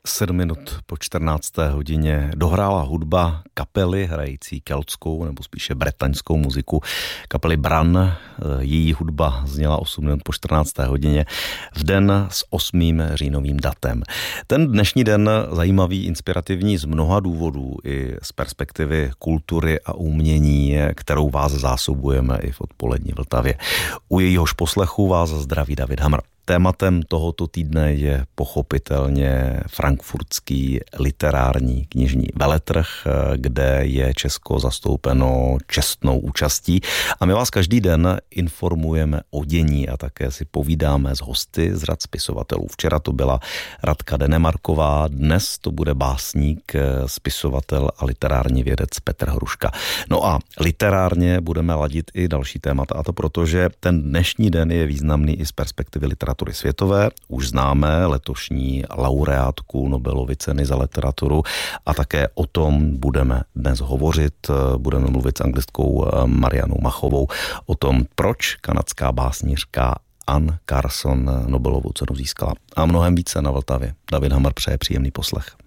7 minut po 14. hodině dohrála hudba kapely hrající keltskou nebo spíše bretaňskou muziku kapely Bran. Její hudba zněla 8 minut po 14. hodině v den s 8. říjnovým datem. Ten dnešní den zajímavý, inspirativní z mnoha důvodů i z perspektivy kultury a umění, kterou vás zásobujeme i v odpolední Vltavě. U jejíhož poslechu vás zdraví David Hamr. Tématem tohoto týdne je pochopitelně frankfurtský literární knižní veletrh, kde je Česko zastoupeno čestnou účastí. A my vás každý den informujeme o dění a také si povídáme s hosty z řad spisovatelů. Včera to byla Radka Denemarková, dnes to bude básník, spisovatel a literární vědec Petr Hruška. No a literárně budeme ladit i další témata, a to proto, že ten dnešní den je významný i z perspektivy literatury světové. Už známe letošní laureátku Nobelovy ceny za literaturu a také o tom budeme dnes hovořit. Budeme mluvit s anglistkou Marianou Machovou o tom, proč kanadská básnířka Anne Carson Nobelovu cenu získala. A mnohem více na Vltavě. David Hamr přeje příjemný poslech.